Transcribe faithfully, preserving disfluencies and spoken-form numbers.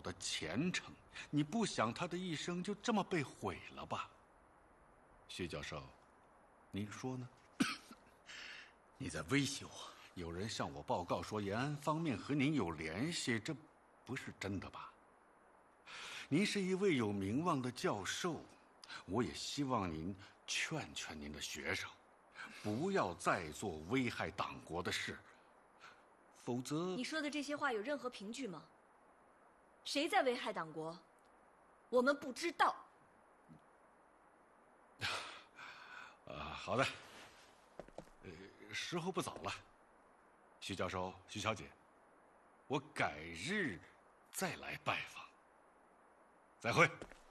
的前程，你不想他的一生就这么被毁了吧？薛教授，您说呢？ 你在威胁我？ 有人向我报告说延安方面和您有联系，这不是真的吧？您是一位有名望的教授，我也希望您劝劝您的学生，不要再做危害党国的事，否则…… 你说的这些话有任何凭据吗？谁在危害党国？我们不知道。 啊，好的。呃，时候不早了，徐教授、徐小姐，我改日再来拜访。再会。